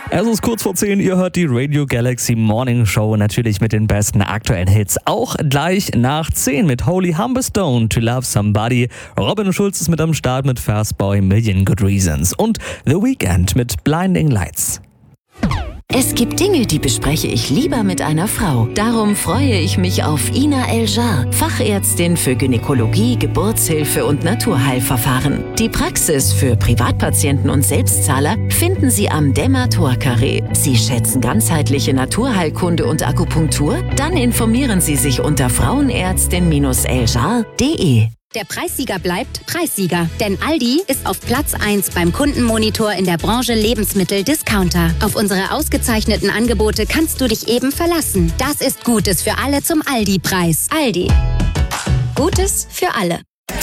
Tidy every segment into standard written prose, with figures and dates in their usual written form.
Es ist kurz vor 10, ihr hört die Radio Galaxy Morning Show, natürlich mit den besten aktuellen Hits. Auch gleich nach 10 mit Holy Humberstone, To Love Somebody. Robin Schulz ist mit am Start mit Fastboy, Million Good Reasons. Und The Weeknd mit Blinding Lights. Es gibt Dinge, die bespreche ich lieber mit einer Frau. Darum freue ich mich auf Ina El-Jar, Fachärztin für Gynäkologie, Geburtshilfe und Naturheilverfahren. Die Praxis für Privatpatienten und Selbstzahler finden Sie am Dämmer-Tor-Carré. Sie schätzen ganzheitliche Naturheilkunde und Akupunktur? Dann informieren Sie sich unter frauenärztin-eljar.de. Der Preissieger bleibt Preissieger, denn Aldi ist auf Platz 1 beim Kundenmonitor in der Branche Lebensmittel-Discounter. Auf unsere ausgezeichneten Angebote kannst du dich eben verlassen. Das ist Gutes für alle zum Aldi-Preis. Aldi. Gutes für alle.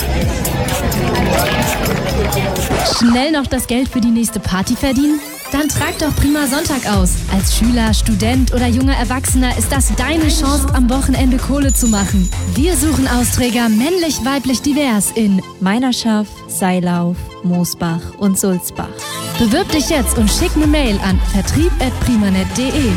Schnell noch das Geld für die nächste Party verdienen? Dann trag doch Prima Sonntag aus. Als Schüler, Student oder junger Erwachsener ist das deine Chance, am Wochenende Kohle zu machen. Wir suchen Austräger männlich, weiblich, divers in Meinerschaft, Seilauf, Moosbach und Sulzbach. Bewirb dich jetzt und schick eine Mail an vertrieb@primanet.de.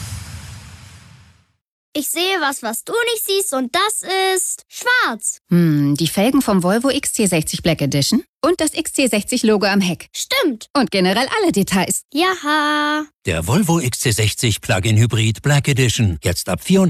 Ich sehe was du nicht siehst und das ist schwarz. Die Felgen vom Volvo XC60 Black Edition und das XC60-Logo am Heck. Stimmt. Und generell alle Details. Jaha. Der Volvo XC60 Plug-in Hybrid Black Edition. Jetzt ab 400